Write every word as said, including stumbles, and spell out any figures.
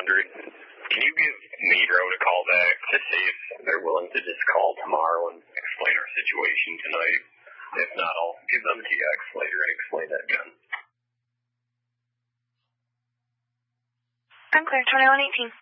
hundred. Can you give Metro a call back to see if they're willing to just call tomorrow and explain our situation tonight? If not, I'll give them a T X later and explain that again. I'm clear, twenty-one eighteen.